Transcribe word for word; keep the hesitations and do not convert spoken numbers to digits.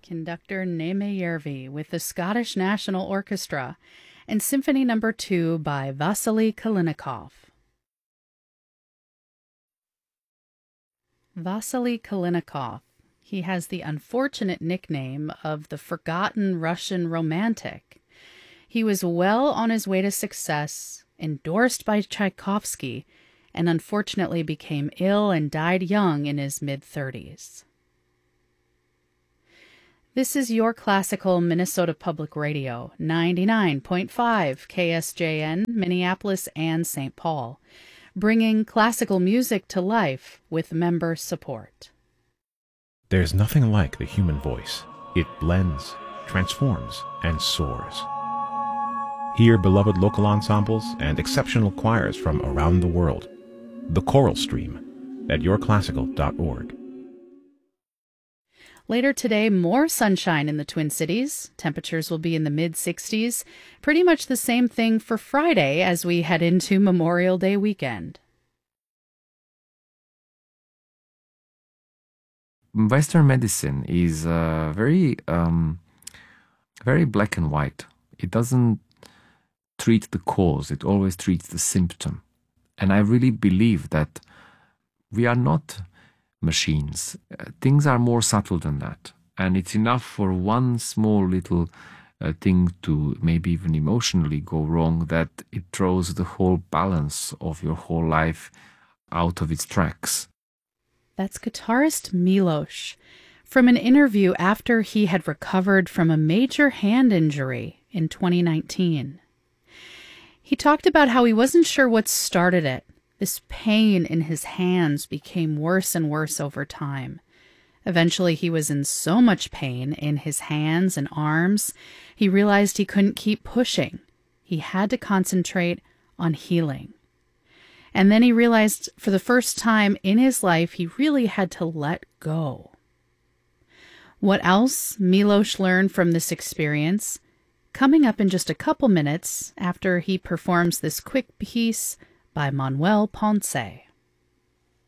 conductor Neme Järvi with the Scottish National Orchestra and Symphony Number two by Vasily Kalinikov. Vasily Kalinikov. He has the unfortunate nickname of the forgotten Russian romantic. He was well on his way to success, endorsed by Tchaikovsky, and unfortunately became ill and died young in his mid-thirties. This is your classical Minnesota Public Radio, ninety-nine point five K S J N, Minneapolis and Saint Paul, bringing classical music to life with member support. There's nothing like the human voice. It blends, transforms, and soars. Hear beloved local ensembles and exceptional choirs from around the world. The Choral Stream at your classical dot org. Later today, more sunshine in the Twin Cities. Temperatures will be in the mid-sixties. Pretty much the same thing for Friday as we head into Memorial Day weekend. Western medicine is uh, very, um, very black and white. It doesn't treat the cause, it always treats the symptom. And I really believe that we are not machines. Uh, things are more subtle than that. And it's enough for one small little uh, thing to maybe even emotionally go wrong that it throws the whole balance of your whole life out of its tracks. That's guitarist Milos from an interview after he had recovered from a major hand injury in twenty nineteen. He talked about how he wasn't sure what started it. This pain in his hands became worse and worse over time. Eventually, he was in so much pain in his hands and arms, he realized he couldn't keep pushing. He had to concentrate on healing. And then he realized for the first time in his life, he really had to let go. What else Milos learned from this experience? Coming up in just a couple minutes after he performs this quick piece by Manuel Ponce.